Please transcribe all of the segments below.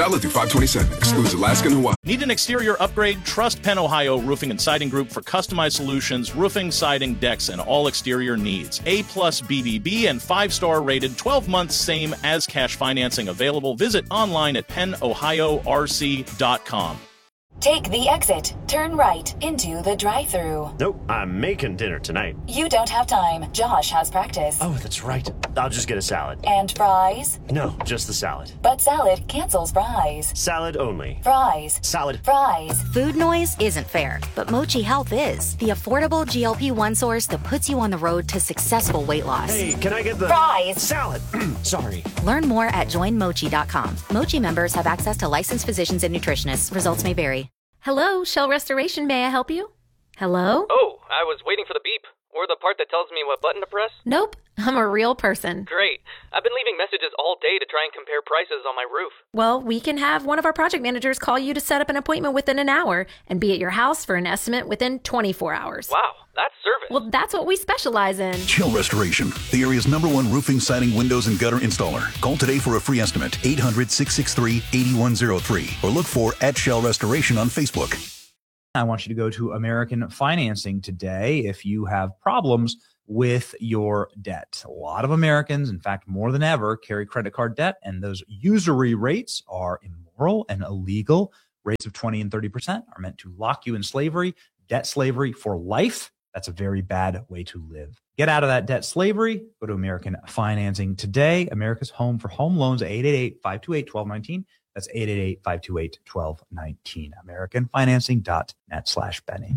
Valid through 5/27. Excludes Alaska and Hawaii. Need an exterior upgrade? Trust Penn Ohio Roofing and Siding Group for customized solutions, roofing, siding, decks, and all exterior needs. A+ BBB and 5-star rated, 12 months same as cash financing available. Visit online at pennohiorc.com. Take the exit. Turn right into the drive-thru. Nope, I'm making dinner tonight. You don't have time. Josh has practice. Oh, that's right. I'll just get a salad. And fries? No, just the salad. But salad cancels fries. Salad only. Fries. Salad. Fries. Food noise isn't fair, but Mochi Health is. The affordable GLP-1 source that puts you on the road to successful weight loss. Hey, can I get the fries? Salad. Sorry. Learn more at joinmochi.com. Mochi members have access to licensed physicians and nutritionists. Results may vary. Hello, Shell Restoration. May I help you? Hello? Oh, I was waiting for the beep. Or the part that tells me what button to press. Nope, I'm a real person. Great. I've been leaving messages all day to try and compare prices on my roof. Well, we can have one of our project managers call you to set up an appointment within an hour and be at your house for an estimate within 24 hours. Wow, that's service. Well, that's what we specialize in. Shell Restoration, the area's #1 roofing, siding, windows, and gutter installer. Call today for a free estimate, 800-663-8103, or look for @Shell Restoration on Facebook. I want you to go to American Financing today if you have problems with your debt. A lot of Americans, in fact, more than ever, carry credit card debt, and those usury rates are immoral and illegal. Rates of 20 and 30% are meant to lock you in slavery, debt slavery for life. That's a very bad way to live. Get out of that debt slavery. Go to American Financing today. America's home for home loans, 888-528-1219. That's 888-528-1219. AmericanFinancing.net/Benny.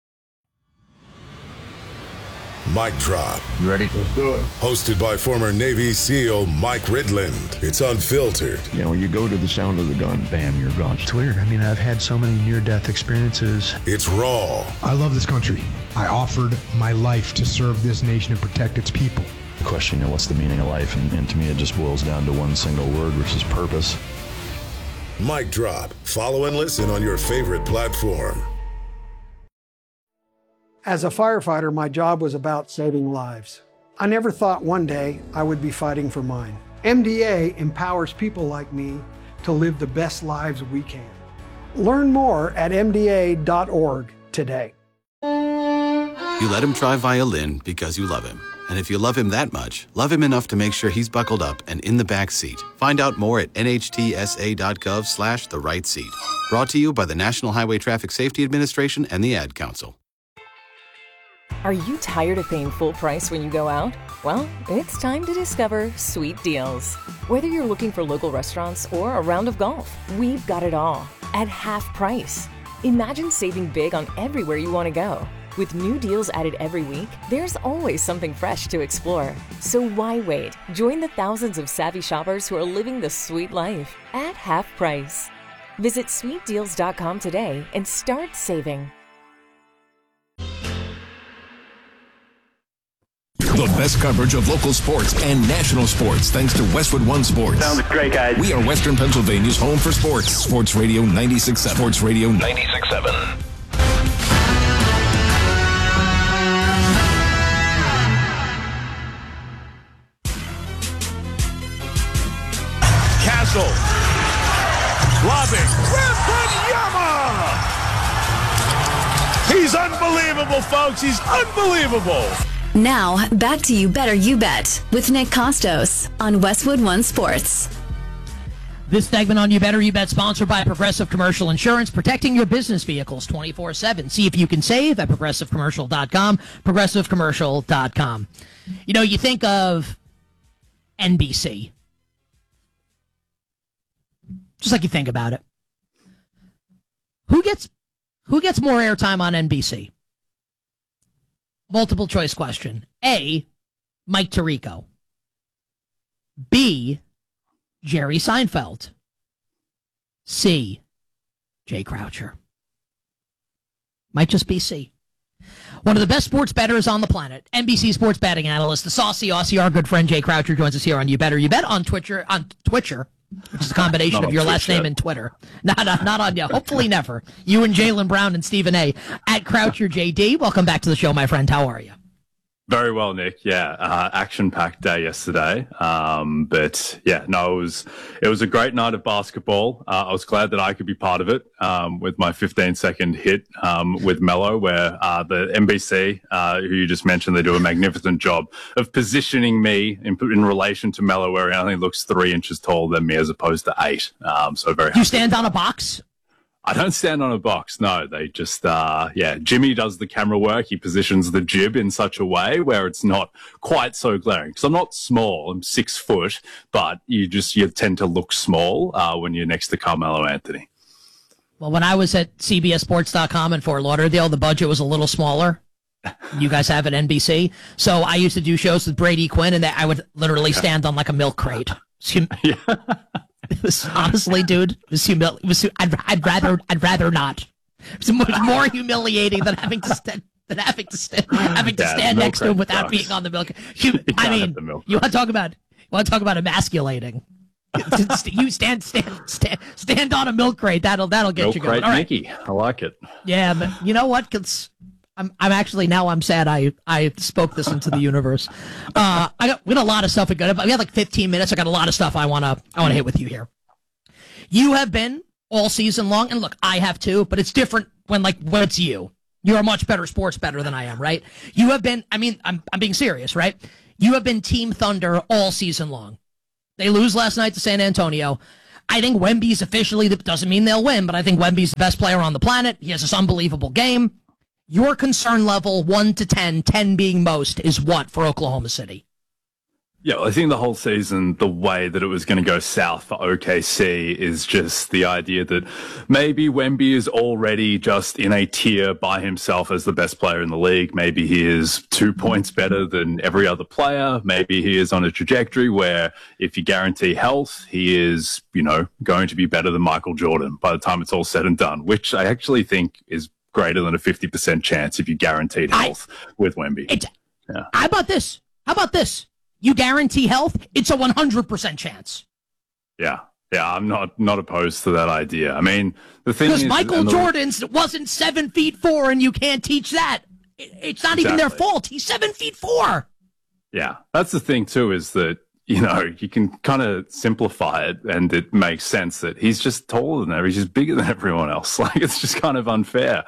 Mic Drop. You ready? Let's do it. Hosted by former Navy SEAL Mike Ridland. It's unfiltered. You know, you go to the sound of the gun, bam, you're gone. It's weird. I mean, I've had so many near-death experiences. It's raw. I love this country. I offered my life to serve this nation and protect its people. The question, you know, what's the meaning of life? And to me, it just boils down to one single word, which is purpose. Mic Drop. Follow and listen on your favorite platform. As a firefighter, my job was about saving lives. I never thought one day I would be fighting for mine. MDA empowers people like me to live the best lives we can. Learn more at MDA.org today. You let him try violin because you love him. And if you love him that much, love him enough to make sure he's buckled up and in the back seat. Find out more at nhtsa.gov/the right seat. Brought to you by the National Highway Traffic Safety Administration and the Ad Council. Are you tired of paying full price when you go out? Well, it's time to discover Sweet Deals. Whether you're looking for local restaurants or a round of golf, we've got it all at half price. Imagine saving big on everywhere you want to go. With new deals added every week, there's always something fresh to explore. So why wait? Join the thousands of savvy shoppers who are living the sweet life at half price. Visit sweetdeals.com today and start saving. The best coverage of local sports and national sports thanks to Westwood One Sports. Sounds great, guys. We are Western Pennsylvania's home for sports. Sports Radio 96.7. Sports Radio 96.7. Castle. Lobbing. Wembanyama! He's unbelievable, folks. He's unbelievable. Now, back to You Better You Bet with Nick Costos on Westwood One Sports. This segment on You Better You Bet sponsored by Progressive Commercial Insurance, protecting your business vehicles 24/7. See if you can save at progressivecommercial.com, progressivecommercial.com. You know, you think of NBC. Just like you think about it. Who gets more airtime on NBC? Multiple choice question. A, Mike Tirico. B, Jerry Seinfeld. C, Jay Croucher. Might just be C. One of the best sports bettors on the planet, NBC sports betting analyst, the saucy Aussie, our good friend Jay Croucher joins us here on You Better You Bet on Twitcher, which is a combination of your last name and Twitter. Not on you. Hopefully never. You and Jaylen Brown and Stephen A. At Croucher JD. Welcome back to the show, my friend. How are you? Very well, Nick. Yeah, action-packed day yesterday. But yeah, no, it was a great night of basketball. I was glad that I could be part of it with my 15-second hit with Melo, where the NBC, who you just mentioned, they do a magnificent job of positioning me in relation to Melo, where he only looks 3 inches taller than me as opposed to 8. So very. You stand on a box? I don't stand on a box. No, they just, Jimmy does the camera work. He positions the jib in such a way where it's not quite so glaring. Because I'm not small. I'm 6 foot, but you tend to look small when you're next to Carmelo Anthony. Well, when I was at CBSSports.com in Fort Lauderdale, the budget was a little smaller. You guys have at NBC. So I used to do shows with Brady Quinn, and I would literally stand on like a milk crate. Yeah. It was honestly, dude. I'd rather not. It was more humiliating than having to stand next to him without being on the milk. I mean, you want to talk about emasculating? You stand on a milk crate. That'll get milk you going. All right, Mickey. I like it. Yeah, but you know what? I'm actually now I'm sad I spoke this into the universe. We got a lot of stuff we got. We have like 15 minutes. I got a lot of stuff I wanna hit with you here. You have been all season long, and look, I have too, but it's different when it's you. You're a much better sports bettor than I am, right? You have been. I mean, I'm being serious, right? You have been Team Thunder all season long. They lose last night to San Antonio. I think Wemby's officially doesn't mean they'll win, but I think Wemby's the best player on the planet. He has this unbelievable game. Your concern level, 1 to 10, 10 being most, is what for Oklahoma City? Yeah, I think the whole season, the way that it was going to go south for OKC is just the idea that maybe Wemby is already just in a tier by himself as the best player in the league. Maybe he is 2 points better than every other player. Maybe he is on a trajectory where if you guarantee health, he is, going to be better than Michael Jordan by the time it's all said and done, which I actually think is greater than a 50% chance if you guaranteed health with Wemby. How about this? You guarantee health, it's a 100% chance. Yeah, I'm not opposed to that idea. I mean, the thing is... Because Michael Jordan wasn't 7'4", and you can't teach that. It's not even their fault. He's 7'4". Yeah, that's the thing, too, is that you can kind of simplify it and it makes sense that he's just taller than everyone. He's just bigger than everyone else. Like, it's just kind of unfair.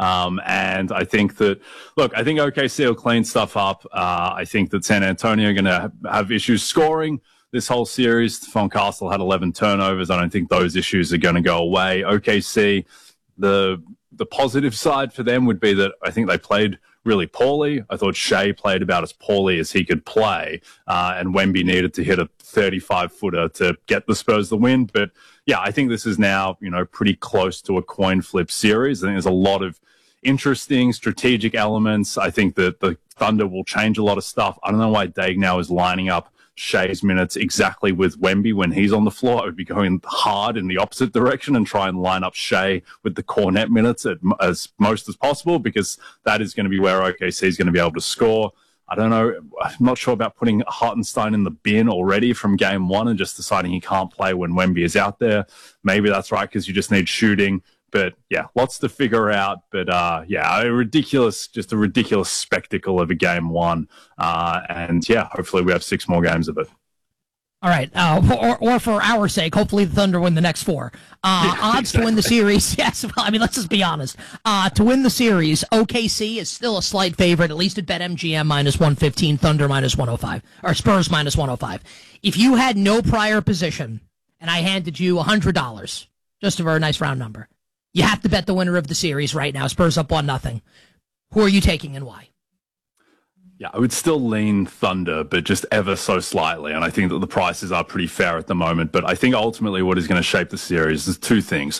And I think that, I think OKC will clean stuff up. I think that San Antonio are going to have issues scoring this whole series. Stephon Castle had 11 turnovers. I don't think those issues are going to go away. OKC, the positive side for them would be that I think they played really poorly. I thought Shea played about as poorly as he could play, and Wemby needed to hit a 35-footer to get the Spurs the win. But yeah, I think this is now, pretty close to a coin flip series. I think there's a lot of interesting strategic elements. I think that the Thunder will change a lot of stuff. I don't know why Daig now is lining up Shea's minutes exactly with Wemby when he's on the floor. I would be going hard in the opposite direction and try and line up Shea with the Cornet minutes as most as possible, because that is going to be where OKC is going to be able to score. I don't know. I'm not sure about putting Hartenstein in the bin already from game 1 and just deciding he can't play when Wemby is out there. Maybe that's right, because you just need shooting. But yeah, lots to figure out. But a ridiculous spectacle of a game 1. And yeah, hopefully we have 6 more games of it. All right. Or for our sake, hopefully the Thunder win the next 4. Odds to win the series. Yes. Well, I mean, let's just be honest. To win the series, OKC is still a slight favorite, at least at BetMGM -115, Thunder -105, or Spurs -105. If you had no prior position and I handed you $100, just a very nice round number, you have to bet the winner of the series right now. Spurs up 1-0. Who are you taking and why? Yeah, I would still lean Thunder, but just ever so slightly. And I think that the prices are pretty fair at the moment. But I think ultimately what is going to shape the series is 2 things.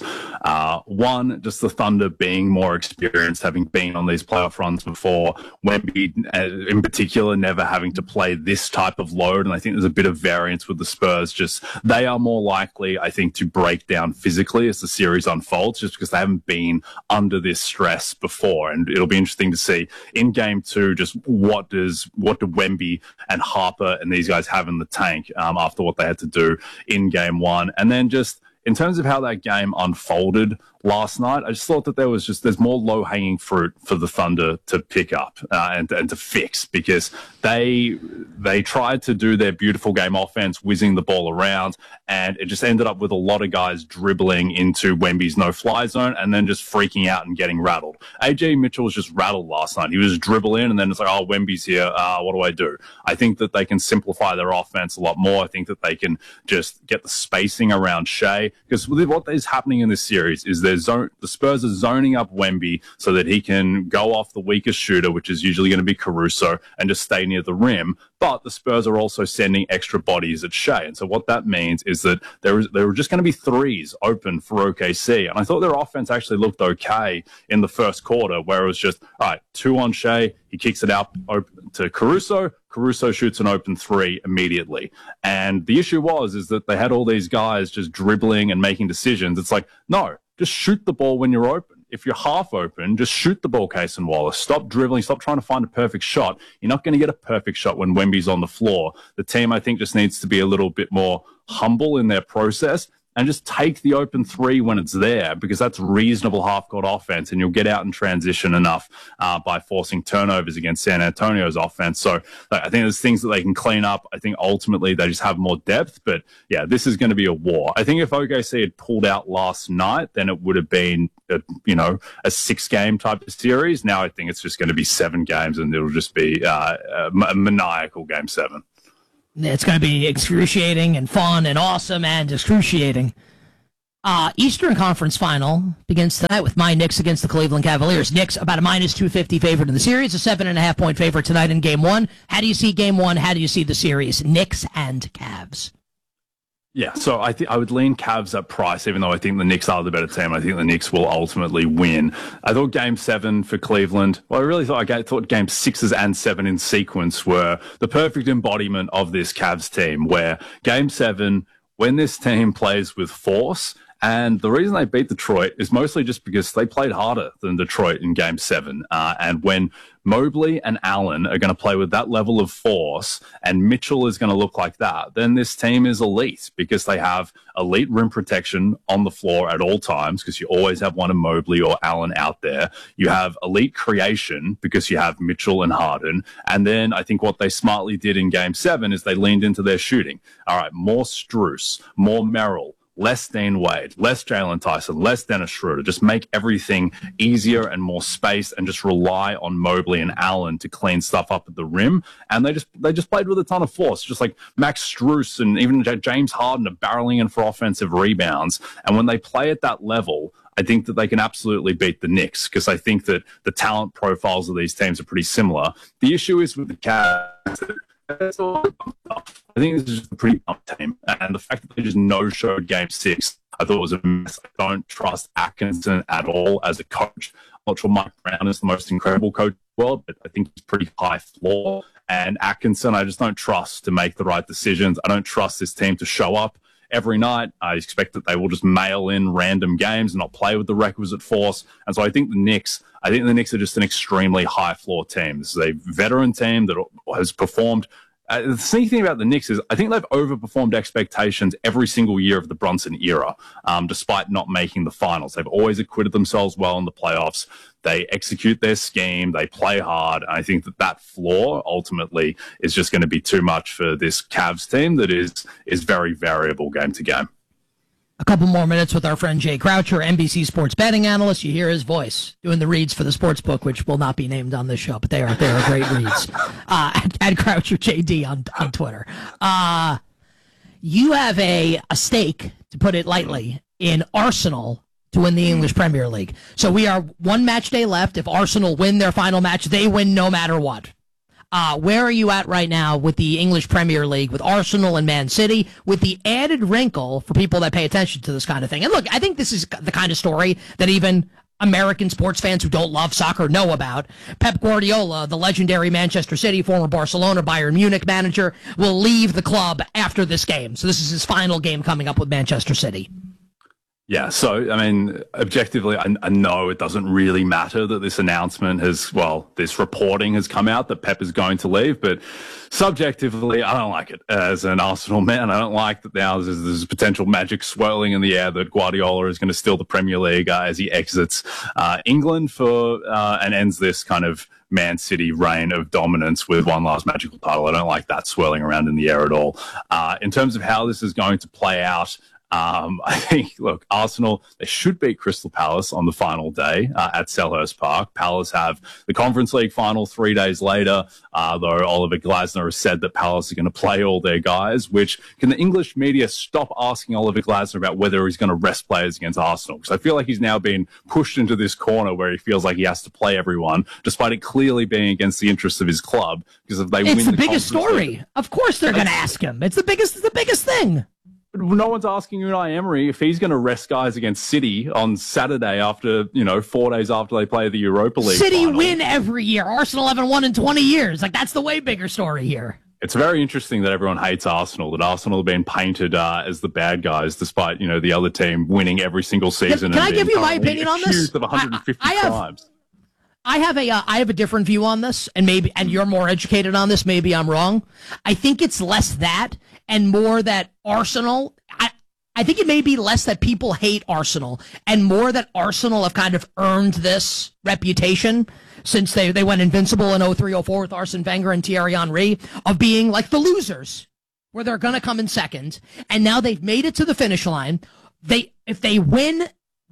One, just the Thunder being more experienced, having been on these playoff runs before. Wemby, in particular, never having to play this type of load. And I think there's a bit of variance with the Spurs. Just they are more likely, I think, to break down physically as the series unfolds, just because they haven't been under this stress before. And it'll be interesting to see in game 2 just what do Wemby and Harper and these guys have in the tank after what they had to do in game 1. And then just in terms of how that game unfolded last night. I just thought that there's more low-hanging fruit for the Thunder to pick up and to fix, because they tried to do their beautiful game offense, whizzing the ball around, and it just ended up with a lot of guys dribbling into Wemby's no-fly zone and then just freaking out and getting rattled. AJ Mitchell was just rattled last night. He was dribble in, and then it's like, oh, Wemby's here. What do I do? I think that they can simplify their offense a lot more. I think that they can just get the spacing around Shea, because what is happening in this series is the Spurs are zoning up Wemby so that he can go off the weakest shooter, which is usually going to be Caruso, and just stay near the rim. But the Spurs are also sending extra bodies at Shea. And so what that means is that there were just going to be threes open for OKC. And I thought their offense actually looked okay in the first quarter, where it was just, all right, 2 on Shea. He kicks it out to Caruso. Caruso shoots an open 3 immediately. And the issue is that they had all these guys just dribbling and making decisions. It's like, no, just shoot the ball when you're open. If you're half open, just shoot the ball, Cason Wallace. Stop dribbling. Stop trying to find a perfect shot. You're not going to get a perfect shot when Wemby's on the floor. The team, I think, just needs to be a little bit more humble in their process and just take the open 3 when it's there, because that's reasonable half-court offense, and you'll get out in transition enough by forcing turnovers against San Antonio's offense. So I think there's things that they can clean up. I think ultimately they just have more depth. But, yeah, this is going to be a war. I think if OKC had pulled out last night, then it would have been a 6-game type of series. Now I think it's just going to be 7 games, and it'll just be a maniacal Game 7. It's going to be excruciating and fun and awesome and excruciating. Eastern Conference Final begins tonight with my Knicks against the Cleveland Cavaliers. Knicks about a -250 favorite in the series, a 7.5-point favorite tonight in Game 1. How do you see Game 1? How do you see the series? Knicks and Cavs. Yeah, so I think I would lean Cavs at price, even though I think the Knicks are the better team. I think the Knicks will ultimately win. I thought Game 7 for Cleveland, I thought Game 6s and 7 in sequence were the perfect embodiment of this Cavs team, where Game 7, when this team plays with force, and the reason they beat Detroit is mostly just because they played harder than Detroit in Game 7. And when Mobley and Allen are going to play with that level of force, and Mitchell is going to look like that, then this team is elite, because they have elite rim protection on the floor at all times, because you always have one of Mobley or Allen out there. You have elite creation because you have Mitchell and Harden. And then I think what they smartly did in Game 7 is they leaned into their shooting. All right, more Strus, more Merrill, less Dean Wade, less Jalen Tyson, less Dennis Schroeder. Just make everything easier and more space, and just rely on Mobley and Allen to clean stuff up at the rim. And they just played with a ton of force, just like Max Strus and even James Harden are barreling in for offensive rebounds. And when they play at that level, I think that they can absolutely beat the Knicks, because I think that the talent profiles of these teams are pretty similar. The issue is with the Cavs. I think this is just a pretty tough team, and the fact that they just no-showed Game 6, I thought was a mess. I don't trust Atkinson at all as a coach. I'm not sure Mike Brown is the most incredible coach in the world, but I think he's pretty high floor. And Atkinson, I just don't trust to make the right decisions. I don't trust this team to show up every night. I expect that they will just mail in random games and not play with the requisite force. And so I think the Knicks are just an extremely high floor team. This is a veteran team that has performed. The sneaky thing about the Knicks is I think they've overperformed expectations every single year of the Brunson era, despite not making the finals. They've always acquitted themselves well in the playoffs. They execute their scheme. They play hard. And I think that floor ultimately is just going to be too much for this Cavs team that is very variable game to game. A couple more minutes with our friend Jay Croucher, NBC sports betting analyst. You hear his voice doing the reads for the sports book, which will not be named on this show, but they are great reads. At Croucher JD on Twitter. You have a stake, to put it lightly, in Arsenal to win the English Premier League. So we are one match day left. If Arsenal win their final match, they win no matter what. Where are you at right now with the English Premier League, with Arsenal and Man City, with the added wrinkle for people that pay attention to this kind of thing? And look, I think this is the kind of story that even American sports fans who don't love soccer know about. Pep Guardiola, the legendary Manchester City, former Barcelona, Bayern Munich manager, will leave the club after this game. So this is his final game coming up with Manchester City. Yeah, so, I mean, objectively, I know it doesn't really matter that this announcement this reporting has come out that Pep is going to leave, but subjectively, I don't like it. As an Arsenal man, I don't like that now there's potential magic swirling in the air that Guardiola is going to steal the Premier League as he exits England and ends this kind of Man City reign of dominance with one last magical title. I don't like that swirling around in the air at all. In terms of how this is going to play out, I think, look, Arsenal, they should beat Crystal Palace on the final day at Selhurst Park. Palace have the Conference League final 3 days later, though Oliver Glasner has said that Palace are going to play all their guys, which can the English media stop asking Oliver Glasner about whether he's going to rest players against Arsenal? Because I feel like he's now been pushed into this corner where he feels like he has to play everyone, despite it clearly being against the interests of his club. Because if they win the biggest story. Of course they're going to ask him. It's the biggest thing. No one's asking Unai Emery if he's going to rest guys against City on Saturday after, 4 days after they play the Europa League City final. win every year. Arsenal haven't won in 20 years. Like, that's the way bigger story here. It's very interesting that everyone hates Arsenal, that Arsenal have been painted as the bad guys, despite, the other team winning every single season. Can I give you my opinion on this? Of 150 times. I have a different view on this, and you're more educated on this. Maybe I'm wrong. I think it's less that and more that Arsenal. I think it may be less that people hate Arsenal and more that Arsenal have kind of earned this reputation since they went invincible in 03-04 with Arsene Wenger and Thierry Henry of being like the losers, where they're going to come in second, and now they've made it to the finish line. If they win.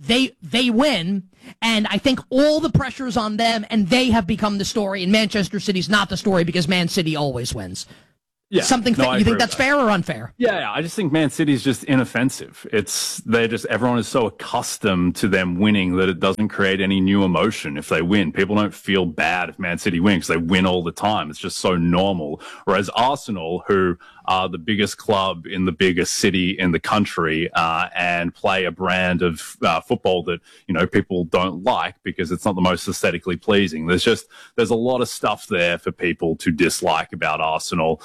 They win, and I think all the pressure is on them, and they have become the story, and Manchester City's not the story because Man City always wins. Yeah, you think that's fair or unfair? Yeah, I just think Man City's just inoffensive. Everyone is so accustomed to them winning that it doesn't create any new emotion if they win. People don't feel bad if Man City win because they win all the time. It's just so normal. Whereas Arsenal, who are the biggest club in the biggest city in the country, and play a brand of football that people don't like because it's not the most aesthetically pleasing. There's a lot of stuff there for people to dislike about Arsenal,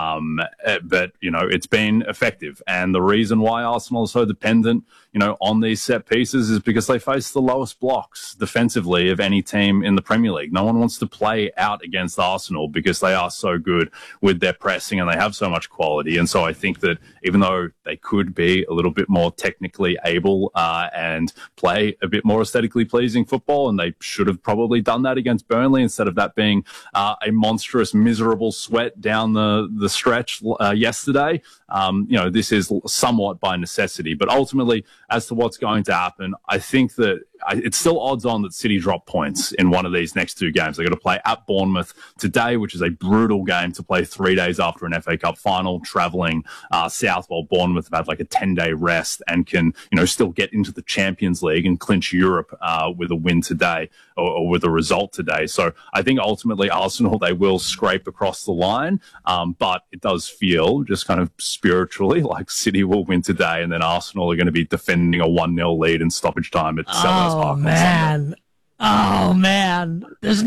but it's been effective. And the reason why Arsenal is so dependent on these set pieces is because they face the lowest blocks defensively of any team in the Premier League. No one wants to play out against Arsenal because they are so good with their pressing and they have so much quality. And so I think that even though they could be a little bit more technically able and play a bit more aesthetically pleasing football, and they should have probably done that against Burnley instead of that being a monstrous, miserable sweat down the stretch yesterday, this is somewhat by necessity. But ultimately, as to what's going to happen, I think that it's still odds on that City drop points in one of these next two games. They're going to play at Bournemouth today, which is a brutal game to play 3 days after an FA Cup final, travelling south, while Bournemouth have had like a 10-day rest and can, still get into the Champions League and clinch Europe with a win today or with a result today. So I think ultimately Arsenal, they will scrape across the line, but it does feel just kind of spiritually like City will win today, and then Arsenal are going to be defending a 1-0 lead in stoppage time at Selhurst Park. Oh man, there's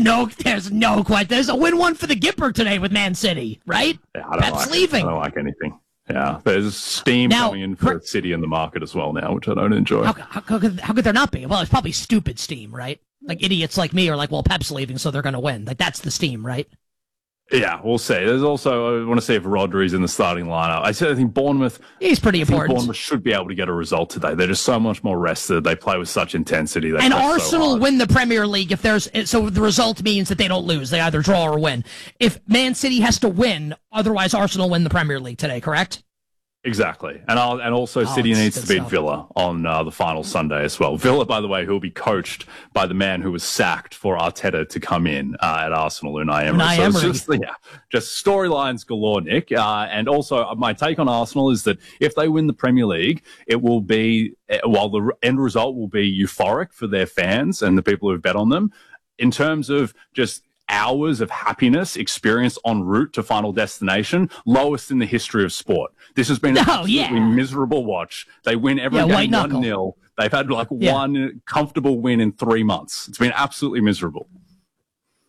a win-1 for the Gipper today with Man City, right? Yeah, Pep's leaving. I don't like anything. Yeah, there's steam coming in for City in the market as well now, which I don't enjoy. How could there not be? Well, it's probably stupid steam, right? Like idiots like me are like, well, Pep's leaving, so they're going to win. Like that's the steam, right? Yeah, we'll see. There's also, I want to see if Rodri's in the starting lineup. I think Bournemouth. He's pretty important. Bournemouth should be able to get a result today. They're just so much more rested. They play with such intensity. And Arsenal win the Premier League so the result means that they don't lose. They either draw or win. If Man City has to win, otherwise Arsenal win the Premier League today, correct? Exactly. And also City needs to beat Villa on the final Sunday as well. Villa, by the way, who will be coached by the man who was sacked for Arteta to come in at Arsenal, Unai Emery. So it's just storylines galore, Nick. And also my take on Arsenal is that if they win the Premier League, it will be, while the end result will be euphoric for their fans and the people who have bet on them, in terms of just hours of happiness experienced en route to final destination, lowest in the history of sport. This has been an absolutely miserable watch. They win every game 1-0. They've had one comfortable win in 3 months. It's been absolutely miserable.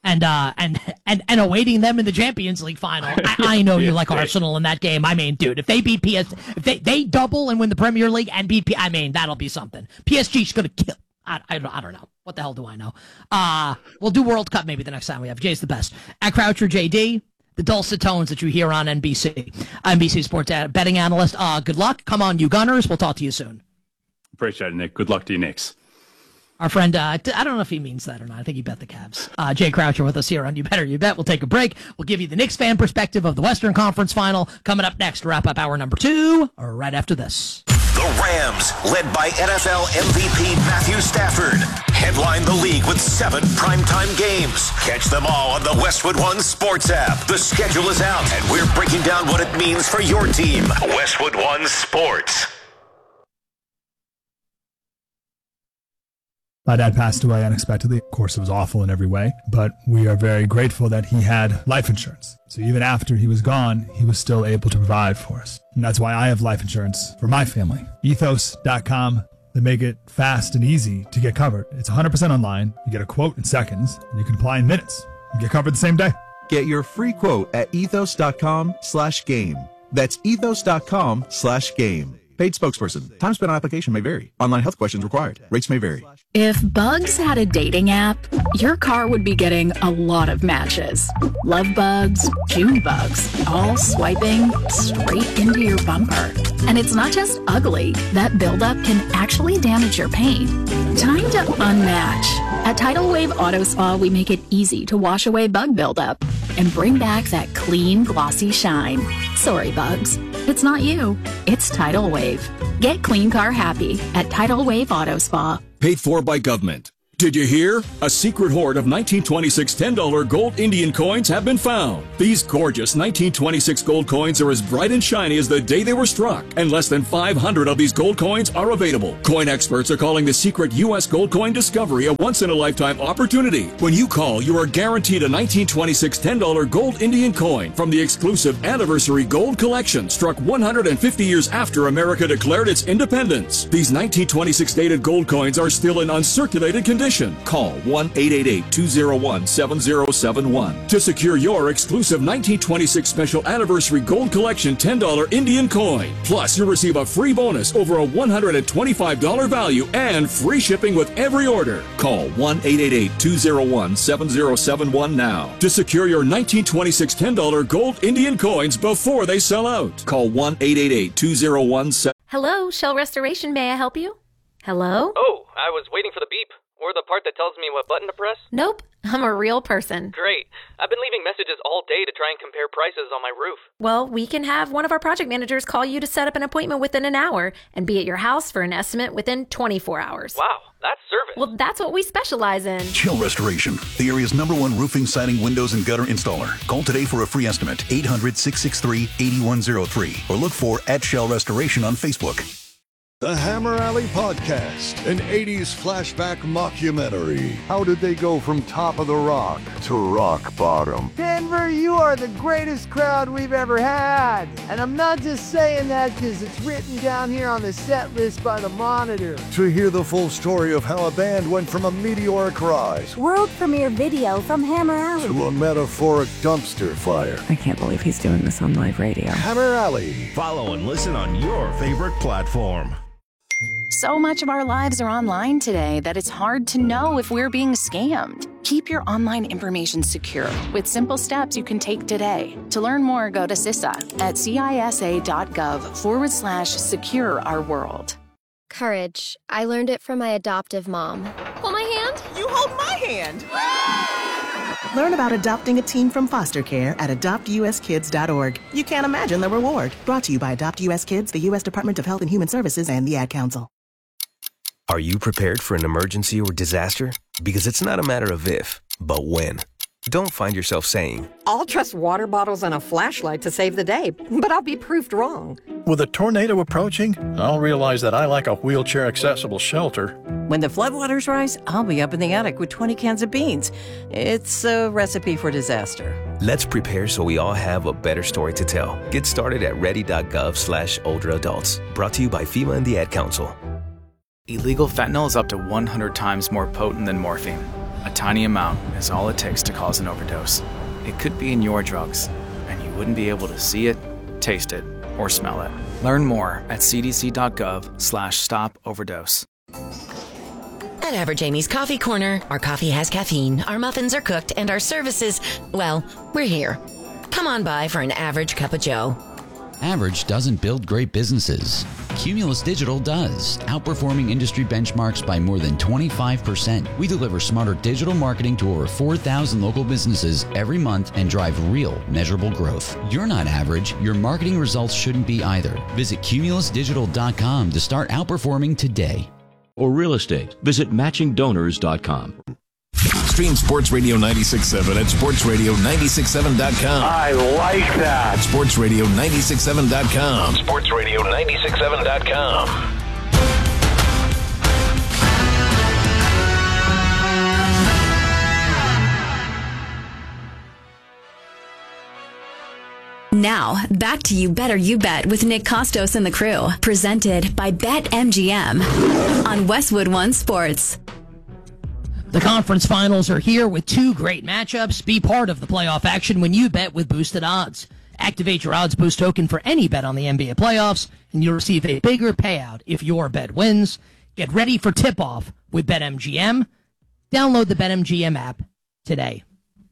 and awaiting them in the Champions League final. I know you like Arsenal in that game. I mean, dude, if they beat if they double and win the Premier League and beat that'll be something. PSG's going to kill. I don't know. What the hell do I know? We'll do World Cup maybe the next time we have. Jay's the best. At Croucher JD, the dulcet tones that you hear on NBC Sports betting analyst. Good luck. Come on, you Gunners. We'll talk to you soon. Appreciate it, Nick. Good luck to you, Knicks. Our friend, I don't know if he means that or not. I think he bet the Cavs. Jay Croucher with us here on You Better You Bet. We'll take a break. We'll give you the Knicks fan perspective of the Western Conference Final coming up next to wrap up hour number 2 right after this. The Rams, led by NFL MVP Matthew Stafford, headline the league with 7 primetime games. Catch them all on the Westwood One Sports app. The schedule is out, and we're breaking down what it means for your team. Westwood One Sports. My dad passed away unexpectedly. Of course, it was awful in every way, but we are very grateful that he had life insurance. So even after he was gone, he was still able to provide for us. And that's why I have life insurance for my family. Ethos.com. They make it fast and easy to get covered. It's 100% online. You get a quote in seconds, and you can apply in minutes. You get covered the same day. Get your free quote at ethos.com/game. That's ethos.com/game. Paid spokesperson. Time spent on application may vary. Online health questions required. Rates may vary. If Bugs had a dating app, your car would be getting a lot of matches. Love bugs, June bugs, all swiping straight into your bumper. And it's not just ugly. That buildup can actually damage your paint. Time to unmatch. At Tidal Wave Auto Spa, we make it easy to wash away bug buildup and bring back that clean, glossy shine. Sorry, bugs. It's not you. It's Tidal Wave. Get clean car happy at Tidal Wave Auto Spa. Paid for by government. Did you hear? A secret hoard of 1926 $10 gold Indian coins have been found. These gorgeous 1926 gold coins are as bright and shiny as the day they were struck, and less than 500 of these gold coins are available. Coin experts are calling the secret U.S. gold coin discovery a once-in-a-lifetime opportunity. When you call, you are guaranteed a 1926 $10 gold Indian coin from the exclusive Anniversary Gold Collection, struck 150 years after America declared its independence. These 1926 dated gold coins are still in uncirculated condition. Call 1-888-201-7071 to secure your exclusive 1926 Special Anniversary Gold Collection $10 Indian coin. Plus, you'll receive a free bonus over a $125 value and free shipping with every order. Call 1-888-201-7071 now to secure your 1926 $10 gold Indian coins before they sell out. Call 1-888-201-7071. Hello, Shell Restoration. May I help you? Hello? Oh, I was waiting for the beep. Or the part that tells me what button to press? Nope, I'm a real person. Great. I've been leaving messages all day to try and compare prices on my roof. Well, we can have one of our project managers call you to set up an appointment within an hour and be at your house for an estimate within 24 hours. Wow, that's service. Well, that's what we specialize in. Shell Restoration, the area's #1 roofing, siding, windows, and gutter installer. Call today for a free estimate, 800-663-8103, or look for @Shell Restoration on Facebook. The Hammer Alley Podcast, an 80s flashback mockumentary. How did they go from top of the rock to rock bottom? Denver, you are the greatest crowd we've ever had. And I'm not just saying that because it's written down here on the set list by the Monitor. To hear the full story of how a band went from a meteoric rise, world premiere video from Hammer Alley, to a metaphoric dumpster fire. I can't believe he's doing this on live radio. Hammer Alley. Follow and listen on your favorite platform. So much of our lives are online today that it's hard to know if we're being scammed. Keep your online information secure with simple steps you can take today. To learn more, go to CISA at cisa.gov/secure our world. Courage. I learned it from my adoptive mom. Hold my hand? You hold my hand. Learn about adopting a teen from foster care at adoptuskids.org. You can't imagine the reward. Brought to you by Adopt US Kids, the U.S. Department of Health and Human Services, and the Ad Council. Are you prepared for an emergency or disaster? Because it's not a matter of if, but when. Don't find yourself saying, I'll trust water bottles and a flashlight to save the day, but I'll be proved wrong. With a tornado approaching, I'll realize that I like a wheelchair-accessible shelter. When the floodwaters rise, I'll be up in the attic with 20 cans of beans. It's a recipe for disaster. Let's prepare so we all have a better story to tell. Get started at ready.gov/older adults. Brought to you by FEMA and the Ad Council. Illegal fentanyl is up to 100 times more potent than morphine. A tiny amount is all it takes to cause an overdose. It could be in your drugs, and you wouldn't be able to see it, taste it, or smell it. Learn more at cdc.gov/stop-overdose. At Average Amy's Coffee Corner, our coffee has caffeine, our muffins are cooked, and our services, well, we're here. Come on by for an average cup of joe. Average doesn't build great businesses. Cumulus Digital does, outperforming industry benchmarks by more than 25%. We deliver smarter digital marketing to over 4,000 local businesses every month and drive real, measurable growth. You're not average. Your marketing results shouldn't be either. Visit cumulusdigital.com to start outperforming today. Or real estate. Visit matchingdonors.com. Stream Sports Radio 96.7 at sportsradio967.com. I like that. sportsradio967.com. sportsradio967.com. Now, back to You Better You Bet with Nick Costos and the crew. Presented by BetMGM on Westwood One Sports. The conference finals are here with two great matchups. Be part of the playoff action when you bet with boosted odds. Activate your odds boost token for any bet on the NBA playoffs, and you'll receive a bigger payout if your bet wins. Get ready for tip-off with BetMGM. Download the BetMGM app today.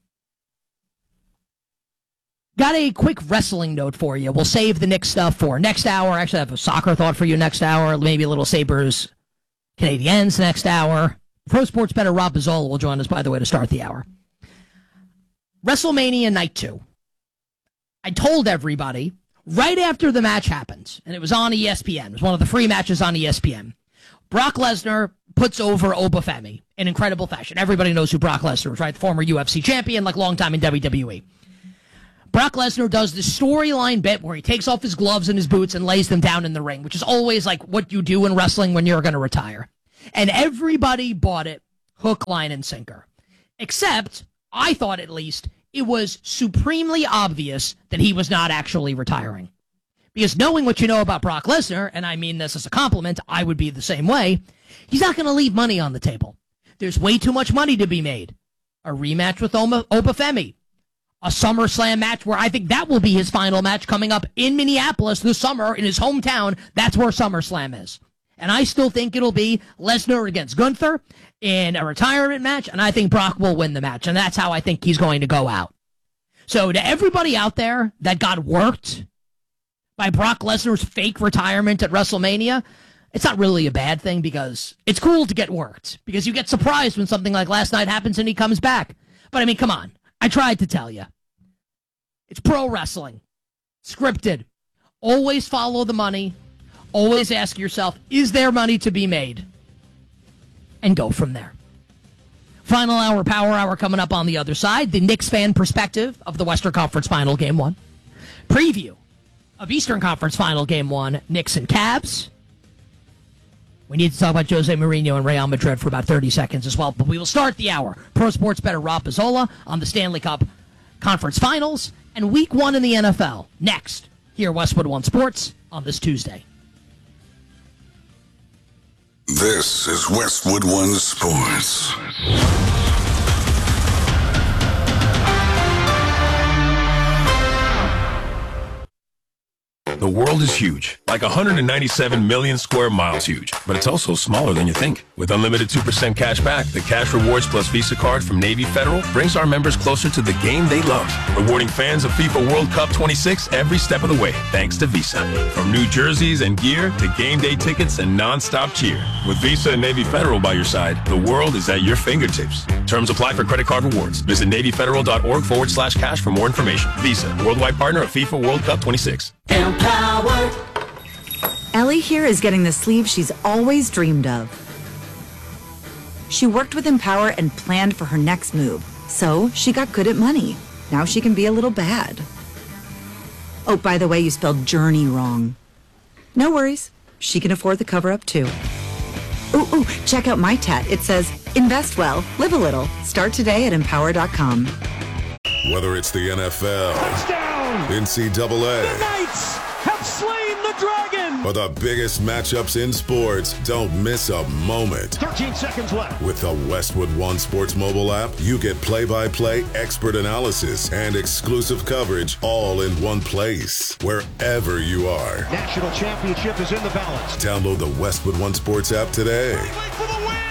Got a quick wrestling note for you. We'll save the Knicks stuff for next hour. Actually, I have a soccer thought for you next hour. Maybe a little Sabres Canadiens next hour. Pro Sports Bettor Rob Pizzola will join us, by the way, to start the hour. WrestleMania Night 2. I told everybody right after the match happened, and it was on ESPN. It was one of the free matches on ESPN. Brock Lesnar puts over Obafemi in incredible fashion. Everybody knows who Brock Lesnar is, right? The former UFC champion, like long time in WWE. Brock Lesnar does this storyline bit where he takes off his gloves and his boots and lays them down in the ring, which is always like what you do in wrestling when you're going to retire. And everybody bought it hook, line, and sinker. Except, I thought at least, it was supremely obvious that he was not actually retiring. Because knowing what you know about Brock Lesnar, and I mean this as a compliment, I would be the same way, he's not going to leave money on the table. There's way too much money to be made. A rematch with Obafemi. A SummerSlam match where I think that will be his final match coming up in Minneapolis this summer in his hometown. That's where SummerSlam is. And I still think it'll be Lesnar against Gunther in a retirement match, and I think Brock will win the match, and that's how I think he's going to go out. So to everybody out there that got worked by Brock Lesnar's fake retirement at WrestleMania, it's not really a bad thing because it's cool to get worked, because you get surprised when something like last night happens and he comes back. But I mean, come on. I tried to tell you. It's pro wrestling. Scripted. Always follow the money. Always ask yourself, is there money to be made? And go from there. Final hour, power hour coming up on the other side. The Knicks fan perspective of the Western Conference Final Game 1. Preview of Eastern Conference Final Game 1, Knicks and Cavs. We need to talk about Jose Mourinho and Real Madrid for about 30 seconds as well. But we will start the hour. Pro Sports Bettor Rob Pizzola on the Stanley Cup Conference Finals and Week 1 in the NFL. Next, here at Westwood One Sports on this Tuesday. This is Westwood One Sports. The world is huge, like 197 million square miles huge, but it's also smaller than you think. With unlimited 2% cash back, the Cash Rewards Plus Visa card from Navy Federal brings our members closer to the game they love, rewarding fans of FIFA World Cup 26 every step of the way, thanks to Visa. From new jerseys and gear to game day tickets and non-stop cheer. With Visa and Navy Federal by your side, the world is at your fingertips. Terms apply for credit card rewards. Visit NavyFederal.org/cash for more information. Visa, worldwide partner of FIFA World Cup 26. Empower. Ellie here is getting the sleeve she's always dreamed of. She worked with Empower and planned for her next move, so she got good at money. Now she can be a little bad. Oh, by the way, you spelled journey wrong. No worries. She can afford the cover-up, too. Ooh, check out my tat. It says, invest well, live a little. Start today at Empower.com. Whether it's the NFL, touchdown, NCAA, the Knights have slain the dragon, For the biggest matchups in sports, don't miss a moment. 13 seconds left. With the Westwood One Sports mobile app, you get play-by-play, expert analysis, and exclusive coverage all in one place, wherever you are. National championship is in the balance. Download the Westwood One Sports app today. For the win!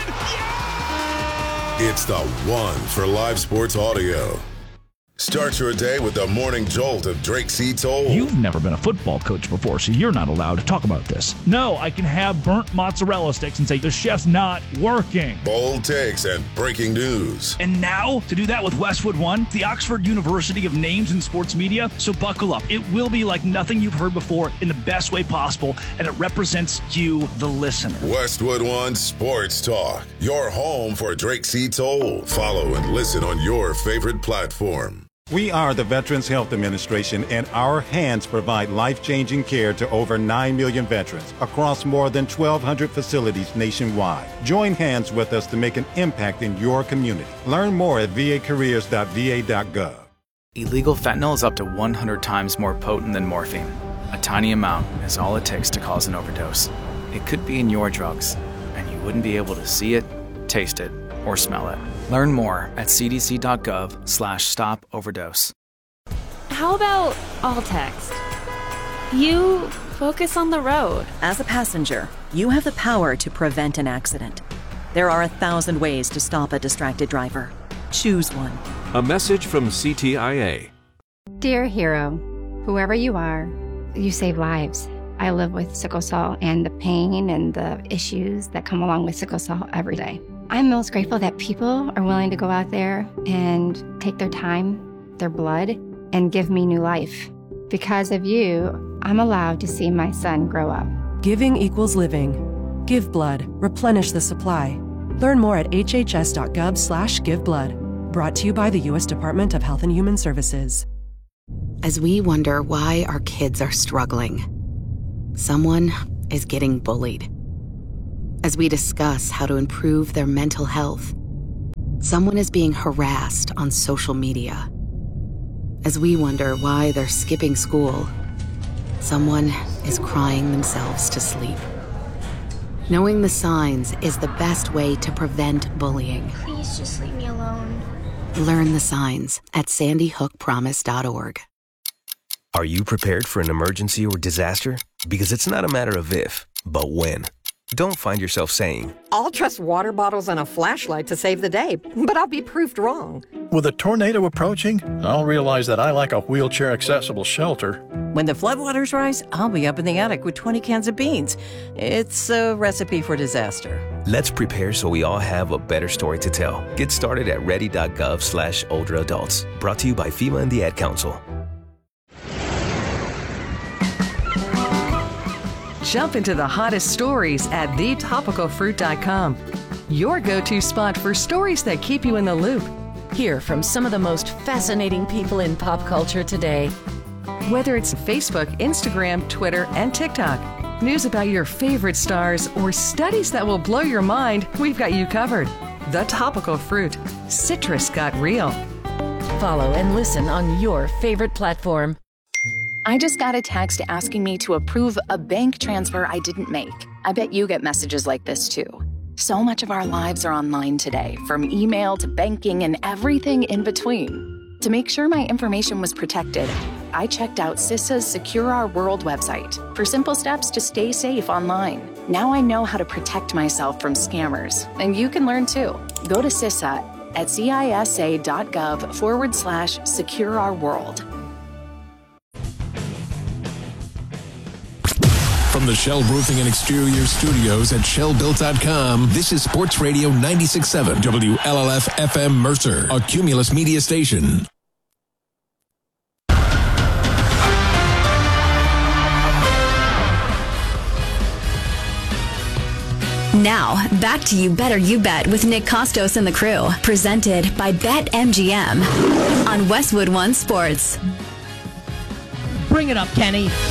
It's the one for live sports audio. Start your day with the morning jolt of Drake C. Toll. You've never been a football coach before, so you're not allowed to talk about this. No, I can have burnt mozzarella sticks and say the chef's not working. Bold takes and breaking news. And now, to do that with Westwood One, the Oxford University of names in sports media, so buckle up. It will be like nothing you've heard before in the best way possible, and it represents you, the listener. Westwood One Sports Talk, your home for Drake C. Toll. Follow and listen on your favorite platform. We are the Veterans Health Administration, and our hands provide life-changing care to over 9 million veterans across more than 1,200 facilities nationwide. Join hands with us to make an impact in your community. Learn more at vacareers.va.gov. Illegal fentanyl is up to 100 times more potent than morphine. A tiny amount is all it takes to cause an overdose. It could be in your drugs, and you wouldn't be able to see it, taste it, or smell it. Learn more at cdc.gov/stop-overdose. How about all text? You focus on the road. As a passenger, you have the power to prevent an accident. There are 1,000 ways to stop a distracted driver. Choose one. A message from CTIA. Dear hero, whoever you are, you save lives. I live with sickle cell and the pain and the issues that come along with sickle cell every day. I'm most grateful that people are willing to go out there and take their time, their blood, and give me new life. Because of you, I'm allowed to see my son grow up. Giving equals living. Give blood. Replenish the supply. Learn more at hhs.gov/giveblood. Brought to you by the U.S. Department of Health and Human Services. As we wonder why our kids are struggling, someone is getting bullied. As we discuss how to improve their mental health, someone is being harassed on social media. As we wonder why they're skipping school, someone is crying themselves to sleep. Knowing the signs is the best way to prevent bullying. Please just leave me alone. Learn the signs at sandyhookpromise.org. Are you prepared for an emergency or disaster? Because it's not a matter of if, but when. Don't find yourself saying, I'll trust water bottles and a flashlight to save the day, but I'll be proved wrong. With a tornado approaching, I'll realize that I lack a wheelchair-accessible shelter. When the floodwaters rise, I'll be up in the attic with 20 cans of beans. It's a recipe for disaster. Let's prepare so we all have a better story to tell. Get started at ready.gov/older adults. Brought to you by FEMA and the Ad Council. Jump into the hottest stories at thetopicalfruit.com. Your go-to spot for stories that keep you in the loop. Hear from some of the most fascinating people in pop culture today. Whether it's Facebook, Instagram, Twitter, and TikTok, news about your favorite stars, or studies that will blow your mind, we've got you covered. The Topical Fruit. Citrus got real. Follow and listen on your favorite platform. I just got a text asking me to approve a bank transfer I didn't make. I bet you get messages like this too. So much of our lives are online today, from email to banking and everything in between. To make sure my information was protected, I checked out CISA's Secure Our World website for simple steps to stay safe online. Now I know how to protect myself from scammers, and you can learn too. Go to CISA at cisa.gov/Secure Our World. From the Shell Roofing and Exterior Studios at shellbuilt.com, this is Sports Radio 96.7 WLLF FM Mercer, a Cumulus media station. Now, back to You Better You Bet with Nick Costos and the crew. Presented by BetMGM on Westwood One Sports. Bring it up, Kenny.